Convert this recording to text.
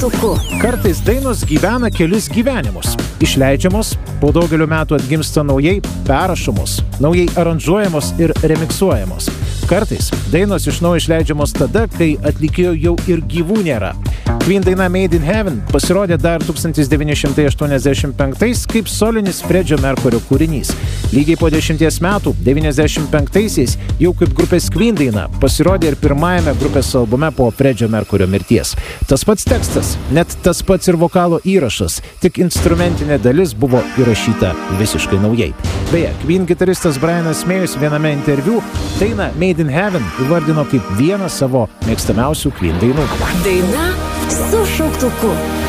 šauktuku. Kartais dainos gyvena kelis gyvenimus. Išleidžiamos, po daugelio metų atgimsta naujai, perrašomos, naujai aranžuojamos ir remiksuojamos. Kartais dainos iš naujo išleidžiamos tada, kai atlikėjo jau ir gyvų nėra. Queen daina Made in Heaven pasirodė dar 1985 kaip solinis Freddie Mercury kūrinys. Lygiai po 10 metų, 95-aisiais, jau kaip grupės Queen daina pasirodė ir pirmajame grupės albume po Freddie Mercury mirties. Tas pats tekstas, net tas pats ir vokalo įrašas, tik instrumentinė dalis buvo įrašyta visiškai naujai. Beje, Queen gitaristas Brianas Mayus viename interviu dainą Made in Heaven įvardino kaip vieną savo mėgstamiausių Queen dainų. Daina su šauktuku.